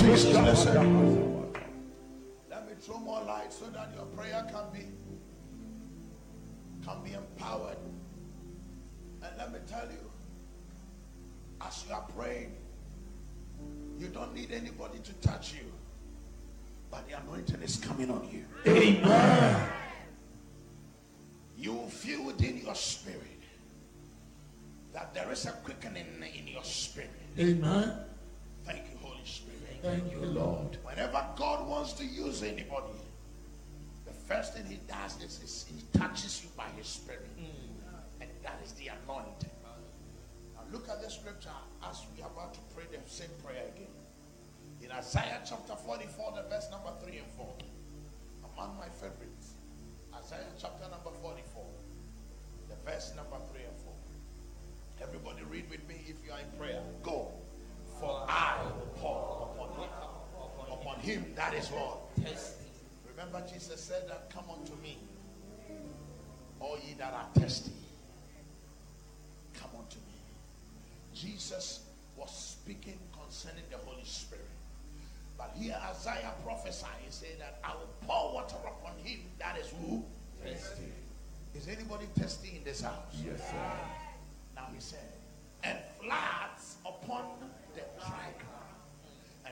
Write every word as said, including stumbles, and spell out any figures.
Jesus. Listen. Let me throw more light so that your prayer can be can be empowered. And let me tell you, as you are praying, you don't need anybody to touch you, but the anointing is coming on you. Amen. You will feel within your spirit that there is a quickening in your spirit. Amen. Thank you, Holy Spirit. Thank you, Lord. Whenever God wants to use anybody, the first thing he does is, is he touches you by his spirit. Mm. And that is the anointing. Now look at the scripture as we are about to pray the same prayer again. In Isaiah chapter forty-four, the verse number three and four. Among my favorites. Isaiah chapter number forty-four, the verse number three and four. Everybody read with me if you are in prayer. Go. For I will pour upon him. Upon him, that is what? Remember Jesus said that, come unto me, all ye that are thirsty. Come unto me. Jesus was speaking concerning the Holy Spirit. But here Isaiah prophesied, he said that I will pour water upon him, that is who? Thirsty. Is anybody thirsty in this house? Yes, sir. Now he said, and floods upon the dry ground.